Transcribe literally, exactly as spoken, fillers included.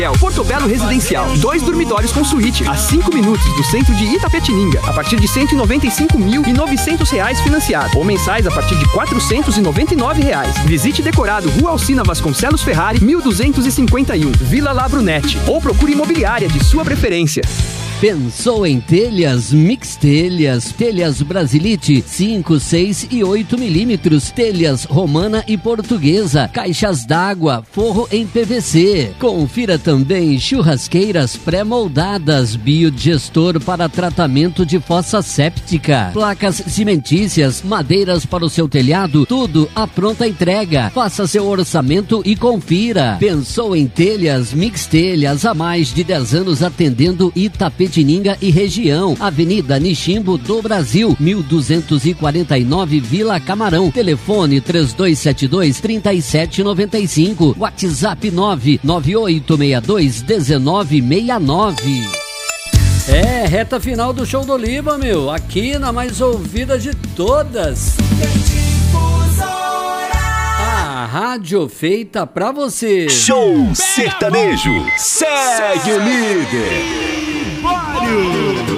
Porto Belo Residencial, dois dormitórios com suíte, a cinco minutos do centro de Itapetininga, a partir de cento e noventa e cinco mil e novecentos reais financiado, ou mensais a partir de quatrocentos e noventa e nove reais. Visite decorado Rua Alcina Vasconcelos Ferrari, mil duzentos e cinquenta e um, Vila Labrunete, ou procure imobiliária de sua preferência. Pensou em telhas? Mix Telhas, telhas Brasilite, cinco, seis e oito milímetros, telhas romana e portuguesa, caixas d'água, forro em P V C. Confira também churrasqueiras pré-moldadas, biodigestor para tratamento de fossa séptica, placas cimentícias, madeiras para o seu telhado, tudo à pronta entrega. Faça seu orçamento e confira. Pensou em telhas? Mix Telhas, há mais de dez anos atendendo Itapetininga e região, Avenida Nishimbo do Brasil, mil duzentos e quarenta e nove, Vila Camarão. Telefone três dois sete dois, três sete nove cinco, WhatsApp nove nove oito seis dois, um nove seis nove. É, reta final do Show do Oliva, meu, aqui na mais ouvida de todas. A rádio feita pra você. Show Sertanejo, segue o líder. Mário.